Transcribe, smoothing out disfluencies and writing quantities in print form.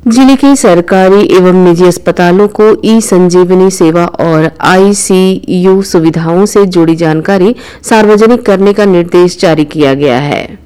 जिले के सरकारी एवं निजी अस्पतालों को ई संजीवनी सेवा और आईसीयू सुविधाओं से जुड़ी जानकारी सार्वजनिक करने का निर्देश जारी किया गया है।